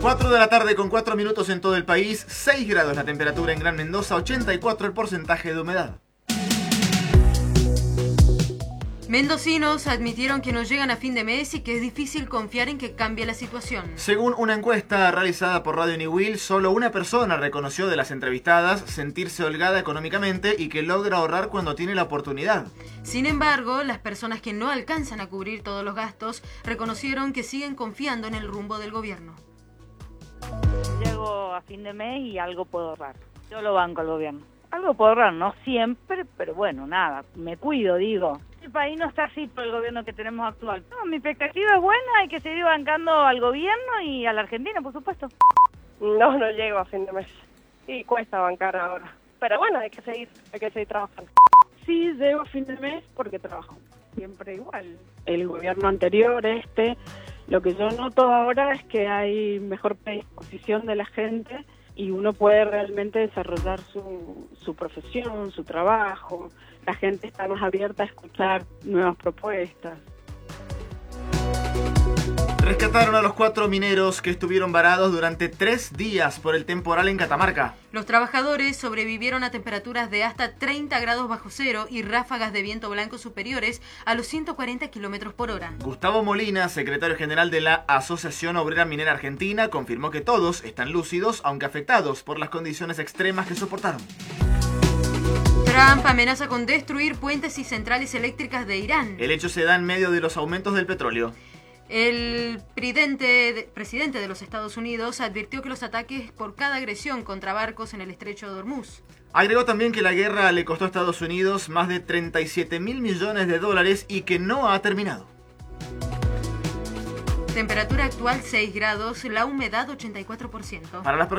4 de la tarde con 4 minutos en todo el país, 6 grados la temperatura en Gran Mendoza, 84 el porcentaje de humedad. Mendocinos admitieron que no llegan a fin de mes y que es difícil confiar en que cambie la situación. Según una encuesta realizada por Radio Niwil, solo una persona reconoció de las entrevistadas sentirse holgada económicamente y que logra ahorrar cuando tiene la oportunidad. Sin embargo, las personas que no alcanzan a cubrir todos los gastos reconocieron que siguen confiando en el rumbo del gobierno. Llego a fin de mes y algo puedo ahorrar. Yo lo banco al gobierno. Algo puedo ahorrar, no siempre, pero bueno, nada, me cuido, digo. El país no está así por el gobierno que tenemos actual. No, mi expectativa es buena, hay que seguir bancando al gobierno y a la Argentina, por supuesto. No llego a fin de mes. Y cuesta bancar ahora. Pero bueno, hay que seguir trabajando. Sí, llego a fin de mes porque trabajo. Siempre igual. El gobierno anterior, lo que yo noto ahora es que hay mejor predisposición de la gente y uno puede realmente desarrollar su profesión, su trabajo. La gente está más abierta a escuchar nuevas propuestas. Rescataron a los 4 mineros que estuvieron varados durante 3 días por el temporal en Catamarca. Los trabajadores sobrevivieron a temperaturas de hasta 30 grados bajo cero y ráfagas de viento blanco superiores a los 140 kilómetros por hora. Gustavo Molina, secretario general de la Asociación Obrera Minera Argentina, confirmó que todos están lúcidos, aunque afectados por las condiciones extremas que soportaron. Trump amenaza con destruir puentes y centrales eléctricas de Irán. El hecho se da en medio de los aumentos del petróleo. El presidente de los Estados Unidos advirtió que los ataques por cada agresión contra barcos en el estrecho de Hormuz. Agregó también que la guerra le costó a Estados Unidos más de 37.000 millones de dólares y que no ha terminado. Temperatura actual 6 grados, la humedad 84%. Para las